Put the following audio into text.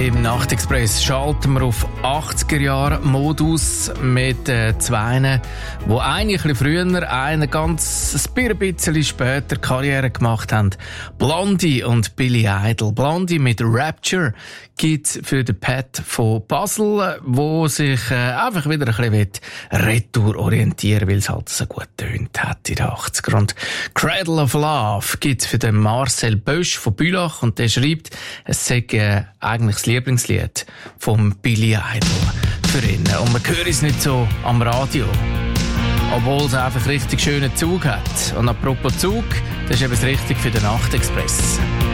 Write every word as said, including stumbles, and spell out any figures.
Im Nachtexpress schalten wir auf achtziger-Jahre-Modus mit äh, zwei, wo eine ein bisschen früher, eine ganz ein bisschen später Karriere gemacht haben. Blondie und Billy Idol. Blondie mit Rapture gibt's für den Pat von Basel, wo sich äh, einfach wieder ein bisschen retour orientieren, weil es halt so gut tönt hat in den achtziger. Und Cradle of Love gibt's für den Marcel Bösch von Bülach und der schreibt, es sei äh, eigentlich das Lieblingslied vom Billy Idol für ihn. Und man hört es nicht so am Radio, obwohl es einfach richtig schönen Zug hat. Und apropos Zug, das ist eben das Richtige für den Nachtexpress.